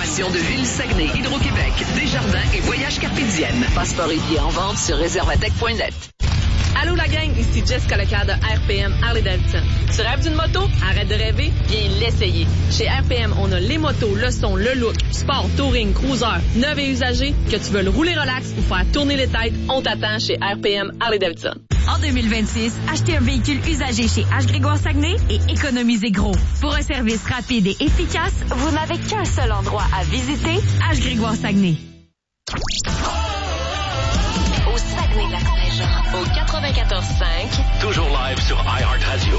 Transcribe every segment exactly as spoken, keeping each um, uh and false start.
version de Ville Saguenay, Hydro-Québec, Desjardins et Voyage Carpédienne. Passeport et billets en vente sur réservatec point net. Allô la gang, ici Jessica Leclerc de R P M Harley-Davidson. Tu rêves d'une moto? Arrête de rêver, viens l'essayer. Chez R P M, on a les motos, le son, le look, sport, touring, cruiser, neuve et usagé. Que tu veux rouler relax ou faire tourner les têtes, on t'attend chez R P M Harley-Davidson. En deux mille vingt-six, achetez un véhicule usagé chez H. Grégoire Saguenay et économisez gros. Pour un service rapide et efficace, vous n'avez qu'un seul endroit à visiter, H. Grégoire Saguenay. Au Saguenay-Lac-Saint-Jean, au quatre-vingt-quatorze cinq. Toujours live sur iHeartRadio.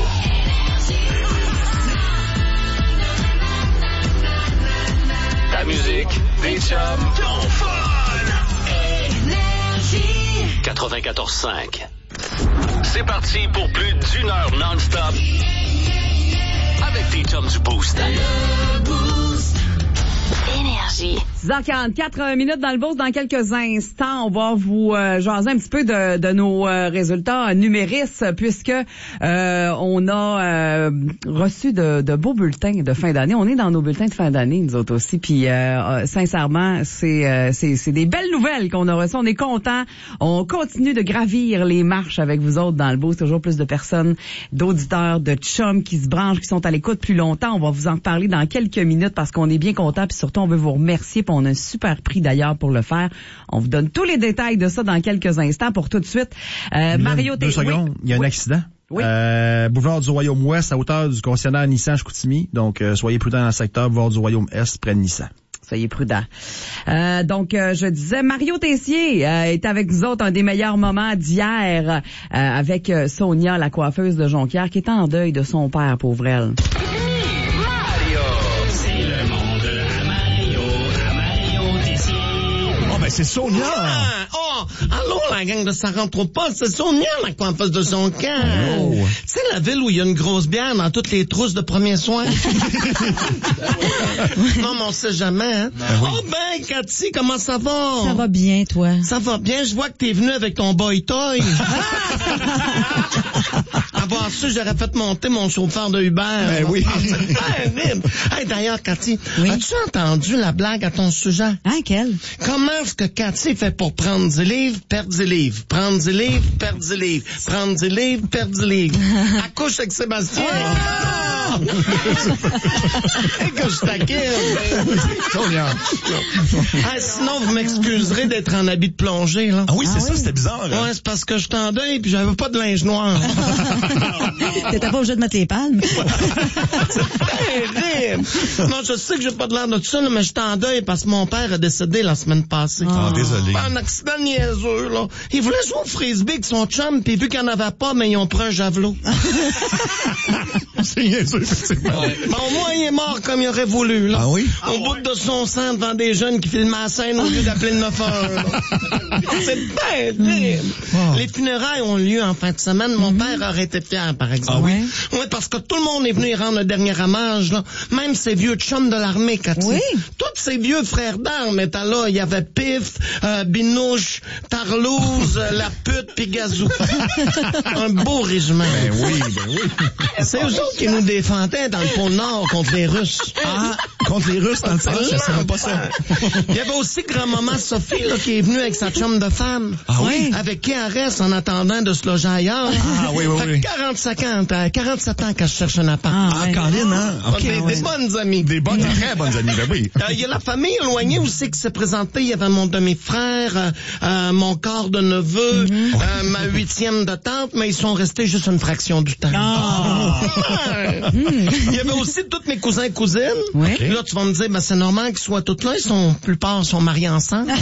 Ta musique, des chums, ton fun. Énergie. quatre-vingt-quatorze cinq. C'est parti pour plus d'une heure non-stop avec tes chums du Boost. Le Boost. Énergie. six heures quarante-quatre minutes dans le Boost. Dans quelques instants, on va vous euh, jaser un petit peu de, de nos euh, résultats numéristes, puisque euh, on a euh, reçu de, de beaux bulletins de fin d'année. On est dans nos bulletins de fin d'année, nous autres aussi. Puis euh, sincèrement, c'est, euh, c'est c'est des belles nouvelles qu'on a reçues. On est contents. On continue de gravir les marches avec vous autres dans le Boost. Toujours plus de personnes, d'auditeurs, de chums qui se branchent, qui sont à l'écoute plus longtemps. On va vous en parler dans quelques minutes parce qu'on est bien contents. Puis surtout, on veut vous remercier. On a un super prix d'ailleurs pour le faire. On vous donne tous les détails de ça dans quelques instants. Pour tout de suite, euh, Mario... Deux secondes, oui. Il y a un oui. accident. Oui. Euh, boulevard du Royaume-Ouest, à hauteur du concessionnaire Nissan Chicoutimi. Donc, euh, soyez prudents dans le secteur boulevard du Royaume-Est, près de Nissan. Soyez prudents. Euh, donc, euh, je disais, Mario Tessier euh, est avec nous autres, un des meilleurs moments d'hier, euh, avec euh, Sonia, la coiffeuse de Jonquière, qui est en deuil de son père, pauvre elle. C'est Sonia! Ah, oh, allô, la gang de ça rentre pas, c'est Sonia, la coiffeuse de son camp. Oh. C'est la ville où il y a une grosse bière dans toutes les trousses de premiers soins. Non, mais on sait jamais, hein. Ben oui. Oh ben, Cathy, comment ça va? Ça va bien, toi? Ça va bien, je vois que t'es venu avec ton boy toy. Avoir su, j'aurais fait monter mon chauffeur de Uber. Ben oui. Hey, d'ailleurs, Cathy, oui? As-tu entendu la blague à ton sujet? Ah, quelle? Comment est-ce que Cathy fait pour prendre du livre, perdre du livre, prendre du livre, perdre du livre, prendre du livre, perdre du livre? Elle couche avec Sébastien. Oh! Et que je taquine. Sonia. Ah, sinon, vous m'excuserez d'être en habit de plongée, là. Ah oui, c'est ah, ça, oui. C'était bizarre. Hein? Ouais, c'est parce que je suis en deuil puis j'avais pas de linge noir. T'étais pas obligé de mettre les palmes. C'est terrible. Non, je sais que j'ai pas de l'air de ça, là, mais j'étais en deuil parce que mon père a décédé la semaine passée. Ah, oh, désolé. Un accident niaiseux, là. Il voulait jouer au frisbee avec son chum, puis vu qu'il n'y en avait pas, mais ils ont pris un javelot. C'est niaiseux, effectivement. Ouais. Mais au moins, il est mort comme il aurait voulu, là. Ah oui? Au ah, bout ouais. de son sang devant des jeunes qui filmaient la scène au lieu d'appeler le neuf un. C'est bien terrible. Oh. Les funérailles ont lieu en fin de semaine. Mon mm-hmm. père aurait été fier, par exemple. Ah oui? Oui, parce que tout le monde est venu y rendre un dernier hommage, là. Même ces vieux chums de l'armée, Cathy. Oui. Tous ces vieux frères d'armes étaient là. Il y avait Pif, euh, Binouche, Tarlouse, euh, La Pute, puis Gazou. Un beau régiment. Ben oui, ben oui. C'est eux autres qui nous défendaient dans le pôle Nord contre les Russes. Ah, contre les Russes dans le temps, je savais pas ça. Il y avait aussi grand-maman Sophie, là, qui est venue avec sa chum de femme. Ah oui? Avec qui elle reste en attendant de se loger ailleurs. Ah oui, oui, oui. quarante-cinq ans, quarante-sept ans qu'elle cherche un appart. Ah, ah Caroline, hein? Okay, des, ouais. des bonnes amies. Des bonnes, très bonnes amies, ben oui. Il euh, y a la famille éloignée aussi qui s'est présentée. Il y avait mon demi-frère, euh, euh, mon quart de neveu, mm-hmm. euh, ma huitième de tante, mais ils sont restés juste une fraction du temps. Oh. Il y avait aussi tous mes cousins et cousines. Oui. Là, tu vas me dire, ben, c'est normal qu'ils soient tous là. Ils sont, la plupart sont mariés ensemble.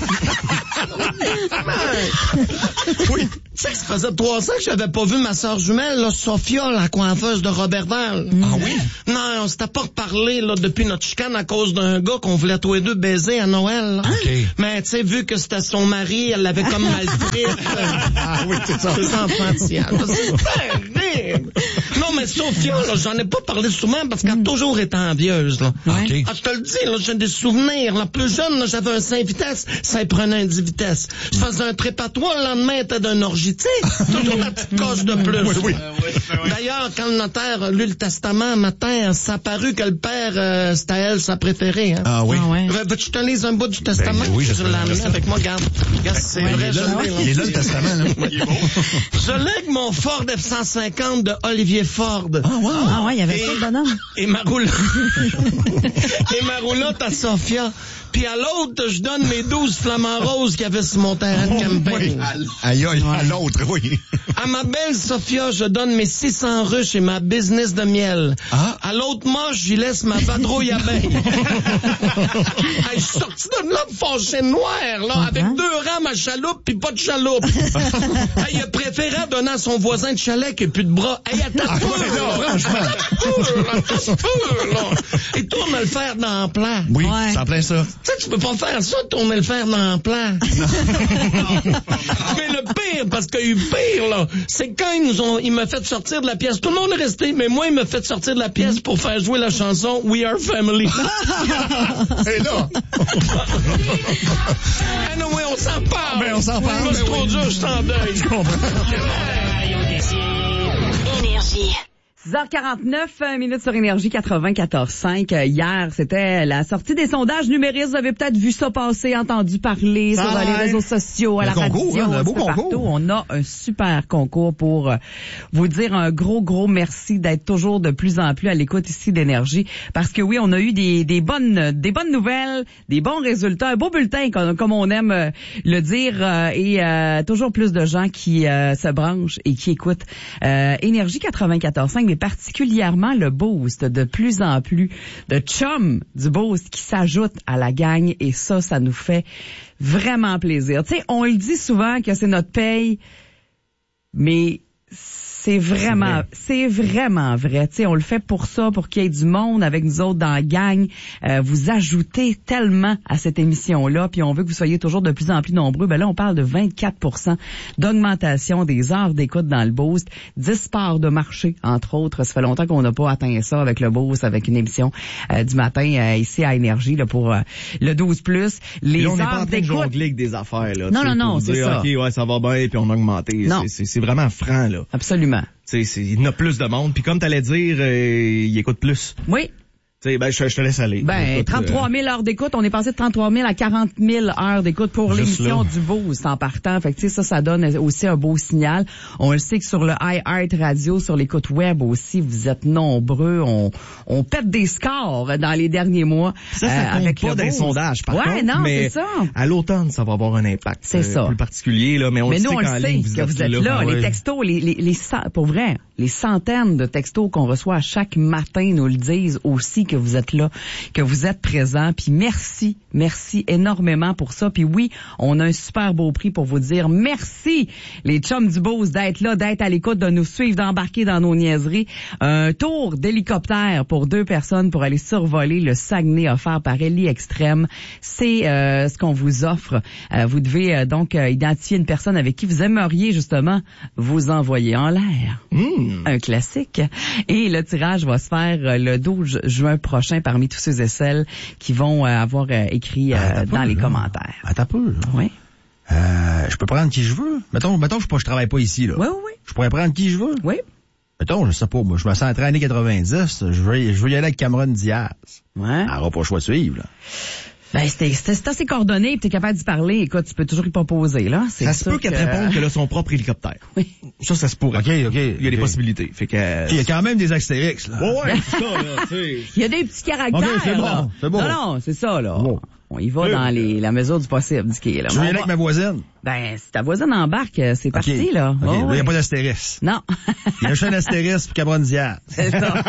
Oui. Tu sais que ça faisait trois ans que j'avais pas vu ma sœur jumelle, là, Sophia, la coiffeuse de Robertval. Ah oui? Non, on s'était pas reparlé, là, depuis notre chicane à cause d'un gars qu'on voulait tous les deux baiser à Noël. Là. Okay. Mais, tu sais, vu que c'était son mari, elle l'avait comme mal pris. Ah oui, c'est ça. C'est ça, enfantillage. C'est terrible. Non, mais mais Sophia, là, j'en ai pas parlé souvent parce qu'elle a toujours été envieuse, là. Ouais. Ah, je te le dis, là, j'ai des souvenirs, là. Plus jeune, là, j'avais un cinq vitesses, ça y prenait un dix vitesses. Je faisais un trip à toi, le lendemain, t'es d'un orgie, tu sais. Toujours la petite coche de plus. Oui, oui. D'ailleurs, quand le notaire a lu le testament un matin, ça a paru que le père, euh, c'était elle, sa préférée, hein. Ah oui. Ah ouais. Veux-tu que je te lise un bout du testament? Ben, oui, je je l'ai amené avec moi, regarde. Regarde, c'est vrai, Il est je là, l'ai. il est là, le testament, là. Je lègue mon Ford F cent cinquante de Olivier Ford. Ah, wow. Ah ouais, il y avait Et- ça, le bonhomme. Et ma roulotte. Et ma roulotte à Sophia. Puis à l'autre, je donne mes douze flamants roses qu'il y avait sur mon terrain de camping. Aïe, aïe, à l'autre, oui. À ma belle Sophia, je donne mes six cents ruches et ma business de miel. Ah. À l'autre moche, j'y laisse ma vadrouille abeille. Hey, je suis sorti de là fâché noir, là, avec Uh-huh. deux rames à chaloupe pis pas de chaloupe. Hey, il a préféré donner à son voisin de chalet qui a plus de bras. Hey, attends, Ah, peu, ouais, là, non, franchement. Attends, peu, là. Et tourne le fer dans le plan. Oui, Ouais. c'est en plein ça. Tu sais, tu peux pas faire ça, tourner le fer dans le plan. Mais le pire, parce qu'il y a eu pire, là, c'est quand ils nous ont, il m'a fait sortir de la pièce. Tout le monde est resté, mais moi, il m'a fait sortir de la pièce pour faire jouer la chanson We Are Family. Et là. Ah non, oui, on s'en parle. Ben, on s'en parle, Moi, c'est ben trop oui. dur, je suis en deuil. Je comprends. Énergie. six heures quarante-neuf minutes sur Énergie quatre-vingt-quatorze cinq. Hier, c'était la sortie des sondages numéristes. Vous avez peut-être vu ça passer, entendu parler Ça sur a les l'air. réseaux sociaux, à Un la concours, radio, hein, un beau un petit peu concours. partout. On a un super concours pour euh, vous dire un gros, gros merci d'être toujours de plus en plus à l'écoute ici d'Énergie. Parce que oui, on a eu des, des bonnes des bonnes nouvelles, des bons résultats, un beau bulletin, comme, comme on aime euh, le dire, euh, et euh, toujours plus de gens qui euh, se branchent et qui écoutent euh, Énergie quatre-vingt-quatorze cinq, mais particulièrement le boost, de plus en plus de chums du boost qui s'ajoutent à la gang, et ça, ça nous fait vraiment plaisir. Tu sais, on le dit souvent que c'est notre paye, mais c'est vraiment, c'est vraiment vrai. Tu sais, on le fait pour ça, pour qu'il y ait du monde avec nous autres dans la gang. Euh, vous ajoutez tellement à cette émission-là, puis on veut que vous soyez toujours de plus en plus nombreux. Ben là, on parle de vingt-quatre pour cent d'augmentation des heures d'écoute dans le boost, dix parts de marché, entre autres. Ça fait longtemps qu'on n'a pas atteint ça avec le boost, avec une émission euh, du matin euh, ici à Énergie là, pour euh, le douze plus. Les Puis là, on n'est heures pas en train de d'écoute. jongler avec des affaires, là. Non, tu sais, non, non, pour c'est dire, ça. OK, ouais, ça va bien, puis on a augmenté. Non. C'est- C'est c'est vraiment franc, là. Absolument. Tu sais, c'est- il y en a plus de monde. Puis comme t'allais dire, euh, il écoute plus. Oui. Tu sais, ben, je, je te laisse aller. Ben, Écoute, trente-trois mille heures d'écoute. On est passé de trente-trois mille à quarante mille heures d'écoute pour Juste l'émission là. du Boost en partant. Fait que, tu sais, ça, ça donne aussi un beau signal. On le sait que sur le iHeart Radio, sur l'écoute web aussi, vous êtes nombreux. On, on pète des scores dans les derniers mois. Ça, ça euh, compte avec pas le dans les Boost. sondages, par ouais, contre. non, mais c'est ça. à l'automne, ça va avoir un impact. C'est euh, ça. Plus particulier, là. Mais on Mais le nous, sait on le qu'en sait ligne, vous que vous êtes là. Ah Les ouais. textos, les, les, les, cent- pour vrai, les centaines de textos qu'on reçoit chaque matin nous le disent aussi que vous êtes là, que vous êtes présents. Puis merci, merci énormément pour ça. Puis oui, on a un super beau prix pour vous dire merci, les chums du Boost, d'être là, d'être à l'écoute, de nous suivre, d'embarquer dans nos niaiseries. Un tour d'hélicoptère pour deux personnes pour aller survoler le Saguenay offert par Ellie Extrême. C'est euh, ce qu'on vous offre. Euh, vous devez euh, donc euh, identifier une personne avec qui vous aimeriez justement vous envoyer en l'air. Mmh. Un classique. Et le tirage va se faire euh, le douze juin prochain parmi tous ceux et celles qui vont euh, avoir euh, écrit euh, Ah, t'as dans peu, les là. commentaires. Attends un peu, là. Oui. Euh, je peux prendre qui je veux. Mettons, mettons, je, je travaille pas ici, là. Oui, oui, oui. Je pourrais prendre qui je veux. Oui. Mettons, je sais pas, moi, je me sens en train années quatre-vingt-dix, je veux, je veux y aller avec Cameron Diaz. Ouais. Elle aura pas le choix de suivre, là. Ben, c'est c'est assez coordonné, puis t'es capable d'y parler. Écoute, tu peux toujours y proposer, là. C'est Ça se sûr peut qu'elle que- te réponde qu'elle a son propre hélicoptère. Oui. Ça, ça se pourrait. OK, OK. Il y a des possibilités. Fait que... euh, Il y a quand même des Astérix, là. Ouais, ouais, c'est ça, là, tu sais. Il y a des petits caractères. Ok, c'est bon, là. c'est bon. Non, non, c'est ça, là. Bon. On y va Euh, dans les, la mesure du possible, du qui est, là. Je veux y Mais aller on avec va- ma voisine. Ben, si ta voisine embarque, euh, c'est OK. parti, là. OK, Oh, là, il n'y ouais. a pas d'Astérix. Non. Il y a juste un Astérix puis Cameron Diaz. C'est ça.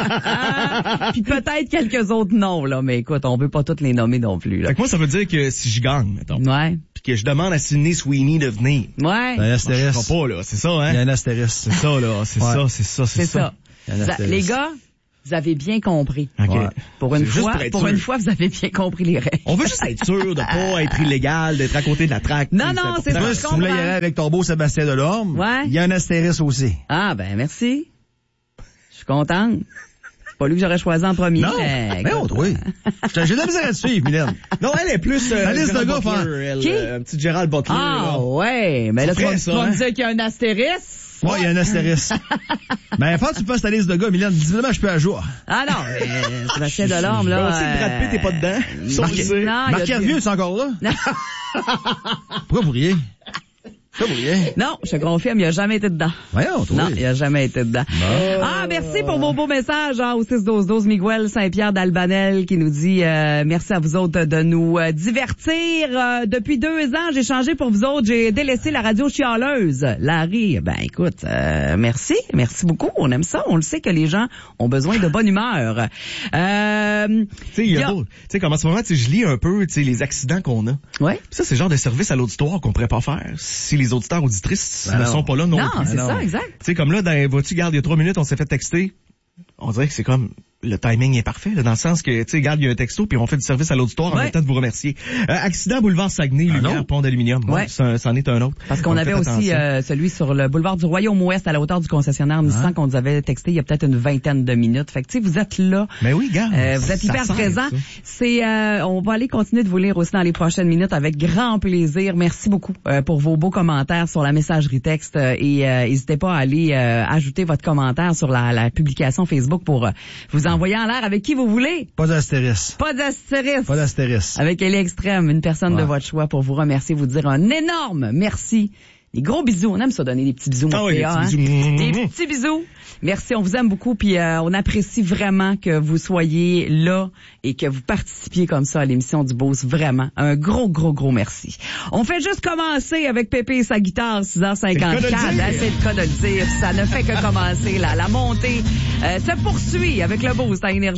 Ah, puis peut-être quelques autres noms, là. Mais écoute, on veut pas toutes les nommer non plus, là. Fait que moi, ça veut dire que si je gagne, mettons, Ouais. puis que je demande à Sidney Sweeney de venir, Ouais. Un je Astérix. ferai pas, là. C'est ça, Il y a hein? un Astérix. C'est ça, là. C'est Ouais. ça, c'est ça, c'est C'est ça. Il y a un Ça- Astérix. les gars, vous avez bien compris. OK. Ouais. Pour une C'est juste fois, pour être pour sûr. une fois, vous avez bien compris les règles. On veut juste être sûr de pas être illégal, d'être à côté de la traque. Non, tu sais, non, important. c'est ça. Toi, je si tu voulais y comprends. aller avec ton beau Sébastien Delorme, Ouais. il y a un Astérix aussi. Ah, ben, merci. suis contente. C'est pas lui que j'aurais choisi en premier. Non, mais, mais autre, oui. J'ai de la misère à te suivre, Mylène. Non, elle est plus... Euh, la liste de gars, Butler, elle, Qui? euh, un petit Gérald Butler. Ah, là. ouais. Mais là, tu vas, ça, tu vas hein? me dire qu'il y a un astérisque. Ouais, il y a un astérisque. Mais faut que tu fasses ta liste de gars, Mylène. Dis-moi, je suis à jour. Ah non, mais Sébastien Delorme, là... Bon, si le Brad Pitt est pas dedans, ça, on le sait. non, il y a Marc du- Hervieux, c'est encore là? Non. Pourquoi vous riez? Pourquoi vous riez? Non, je te confirme, il a jamais été dedans. Voyons, toi. Non, il a jamais été dedans. Ah, merci pour vos beaux messages hein, au six douze douze. Miguel Saint-Pierre d'Albanel qui nous dit euh, merci à vous autres de nous euh, divertir. Euh, depuis deux ans, j'ai changé pour vous autres. J'ai délaissé la radio chialeuse. Larry, ben écoute, euh, merci. Merci beaucoup. On aime ça. On le sait que les gens ont besoin de bonne humeur. Euh, Tu sais, il y y a a- beau- tu sais, comme en ce moment, tu sais, je lis un peu, tu sais, les accidents qu'on a. Ouais. Puis ça, c'est le genre de service à l'auditoire qu'on pourrait pas faire si les auditeurs auditrices Ben ne non. sont pas là non, Non, plus. c'est Ben ça, exact. Tu sais, comme là, dans, vois-tu, garde, il y a trois minutes, on s'est fait texter. On dirait que c'est comme, le timing est parfait, là, dans le sens que, tu sais, garde, il y a un texto, puis on fait du service à l'auditoire en Ouais. même temps de vous remercier. Euh, accident boulevard Saguenay, lumière, non? pont d'aluminium. Ouais. Ça, c'en est un autre. Parce qu'on Donc, avait faites aussi attention. euh, celui sur le boulevard du Royaume-Ouest à la hauteur du concessionnaire Nissan qu'on nous avait texté il y a peut-être une vingtaine de minutes. Fait que tu sais, vous êtes là. Mais oui, garde. Euh, vous êtes ça hyper sert, présent. ça. C'est, euh, on va aller continuer de vous lire aussi dans les prochaines minutes avec grand plaisir. Merci beaucoup euh, pour vos beaux commentaires sur la messagerie texte euh, et euh, n'hésitez pas à aller euh, ajouter votre commentaire sur la, la publication Facebook pour euh, vous envoyer en l'air avec qui vous voulez. Pas d'astérisque. Pas d'astérisque. Pas d'astérisque. Avec Ellie Extrême, une personne de Ouais. votre choix pour vous remercier, vous dire un énorme merci. Des gros bisous. On aime ça donner des petits bisous. Ah mon oui, des P A, petits hein. bisous. Des petits bisous. Merci, on vous aime beaucoup. Puis euh, on apprécie vraiment que vous soyez là et que vous participiez comme ça à l'émission du Beauce. Vraiment. Un gros, gros, gros merci. On fait juste commencer avec Pépé et sa guitare, six heures cinquante-quatre. C'est le cas de le dire. Hein, c'est le cas de le dire. Ça ne fait que commencer là. La montée euh, se poursuit avec le Beauce à Énergie.